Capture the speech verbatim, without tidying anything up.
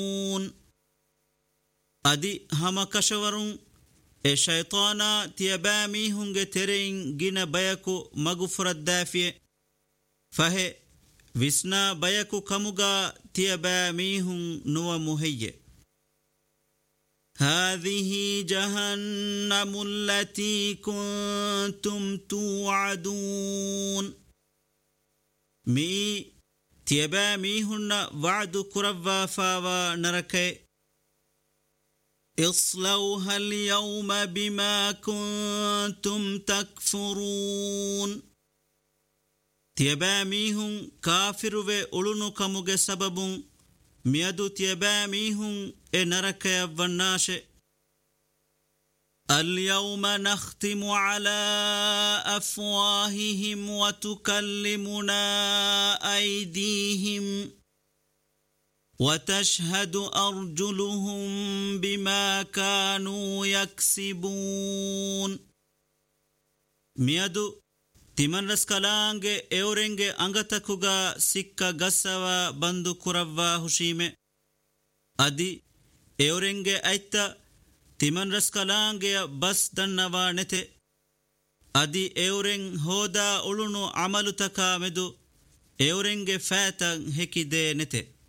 أدي هما كشورون إي شيطانا تيبامي هنگ ترين جنا بيكو مغفرت دافية فهي وسنا بيكو كمغا تيبامي هن نو مهي هذه جهنم التي كنتم توعدون مي تيبامي هن وعد كروا فاوا نركي اصلوها اليوم بما كنتم تكفرون تيباميهم كافر وأولونو كموغ سبب ميادو تيباميهم انرك يفناش اليوم نختم على أفواههم وتكلمنا أيديهم وتشهد أرجلهم بما كانوا يكسبون ميادو تمن رسكالانگ اورنگ انگتكوغا سكا غسوا بندو كروا هشيمه ادي اورنگ ايتا تمن رسكالانگ بس دنوا نته ادي اورنگ هودا اولونو عملو تكا مدو اورنگ فاتن هكي دي نته